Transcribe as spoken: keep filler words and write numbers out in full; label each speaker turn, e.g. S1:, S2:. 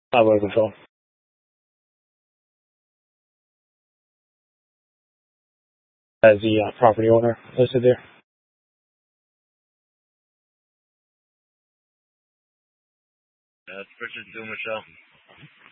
S1: Highway control. As the uh, property owner listed there.
S2: That's Richard Dumichel.